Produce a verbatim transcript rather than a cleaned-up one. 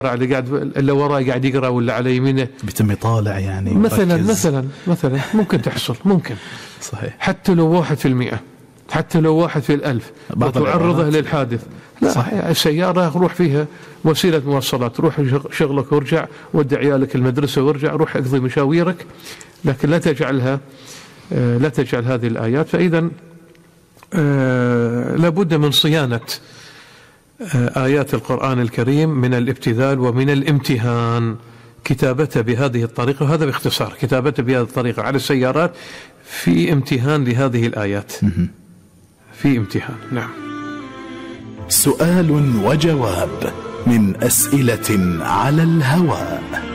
اللي قاعد اللي وراه قاعد يقرأ ولا على يمينه بيتم يطالع يعني مثلا مركز. مثلا مثلا ممكن تحصل، ممكن صحيح، حتى لو واحد في المئة، حتى لو واحد في الألف وتعرضه للحادث. لا صحيح. السيارة روح فيها وسيلة مواصلات، روح شغلك وارجع، ودع عيالك المدرسة وارجع، روح اقضي مشاويرك، لكن لا تجعلها لا تجعل هذه الآيات. فإذا لابد من صيانة آيات القرآن الكريم من الابتذال ومن الامتهان، كتابته بهذه الطريقة، وهذا باختصار كتابته بهذه الطريقة على السيارات في امتهان لهذه الآيات، في امتهان. نعم. سؤال وجواب من أسئلة على الهواء.